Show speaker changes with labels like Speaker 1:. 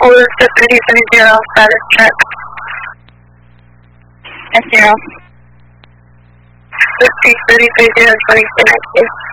Speaker 1: Hold to 3030, status check.
Speaker 2: S0.
Speaker 1: 3030, 20 connected.